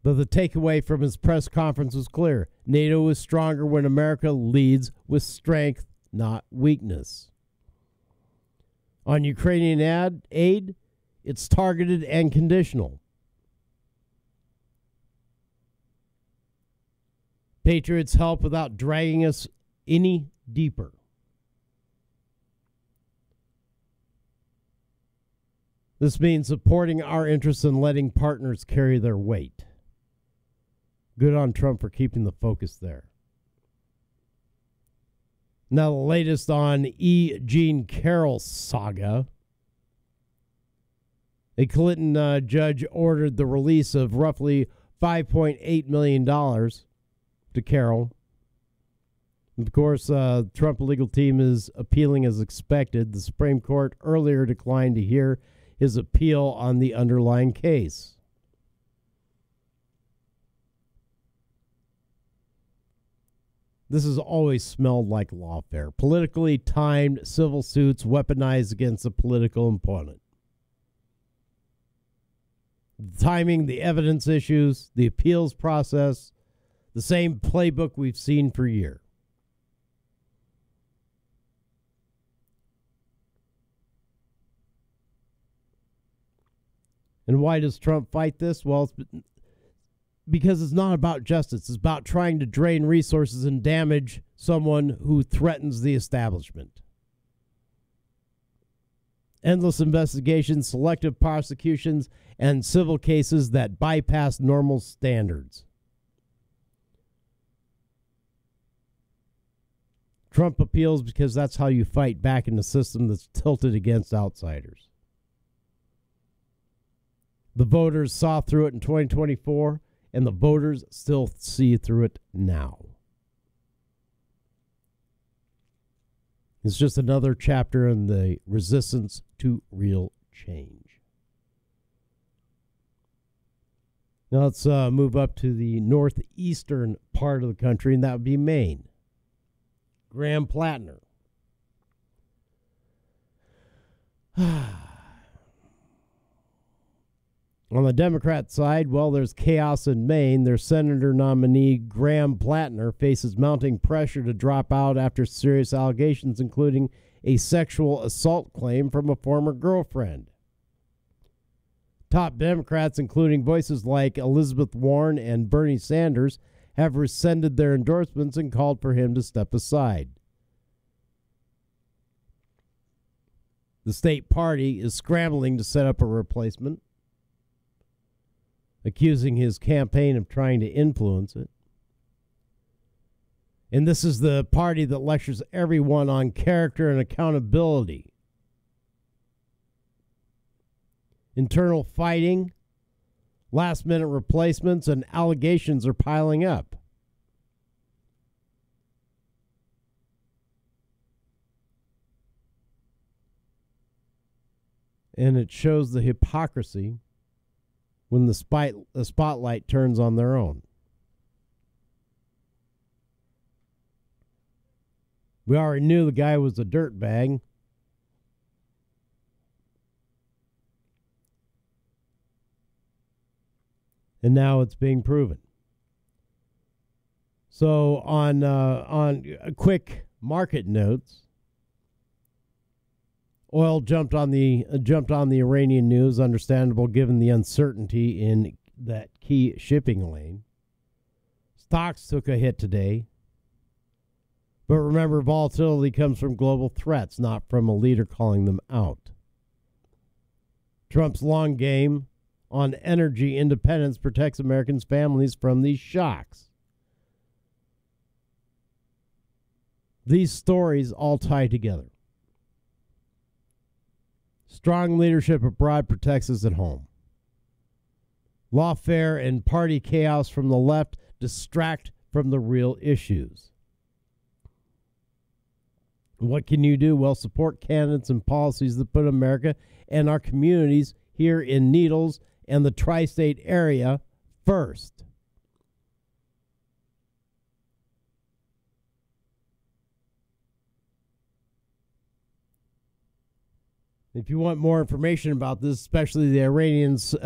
But the takeaway from his press conference was clear. NATO is stronger when America leads with strength, not weakness. On Ukrainian aid, it's targeted and conditional. Patriots help without dragging us any deeper. This means supporting our interests and letting partners carry their weight. Good on Trump for keeping the focus there. Now the latest on E. Jean Carroll saga. A Clinton judge ordered the release of roughly $5.8 million to Carroll. Of course, Trump legal team is appealing as expected. The Supreme Court earlier declined to hear his appeal on the underlying case. This has always smelled like lawfare. Politically timed civil suits weaponized against a political opponent. The timing, the evidence issues, the appeals process, the same playbook we've seen for years. And why does Trump fight this? Well, because it's not about justice. It's about trying to drain resources and damage someone who threatens the establishment. Endless investigations, selective prosecutions, and civil cases that bypass normal standards. Trump appeals because that's how you fight back in a system that's tilted against outsiders. The voters saw through it in 2024, and the voters still see through it now. It's just another chapter in the resistance to real change. Now let's move up to the northeastern part of the country, and that would be Maine. Graham Plattner. On the Democrat side, well, there's chaos in Maine. Their senator nominee, Graham Plattner, faces mounting pressure to drop out after serious allegations, including a sexual assault claim from a former girlfriend. Top Democrats, including voices like Elizabeth Warren and Bernie Sanders, have rescinded their endorsements and called for him to step aside. The state party is scrambling to set up a replacement, accusing his campaign of trying to influence it. And this is the party that lectures everyone on character and accountability. Internal fighting, last-minute replacements, and allegations are piling up. And it shows the hypocrisy when the spotlight turns on their own. We already knew the guy was a dirtbag. And now it's being proven. So on quick market notes, oil jumped on the Iranian news, understandable given the uncertainty in that key shipping lane. Stocks took a hit today. But remember, volatility comes from global threats, not from a leader calling them out. Trump's long game on energy independence protects Americans' families from these shocks. These stories all tie together. Strong leadership abroad protects us at home. Lawfare and party chaos from the left distract from the real issues. What can you do? Well, support candidates and policies that put America and our communities here in Needles and the tri-state area first. If you want more information about this, especially the Iranians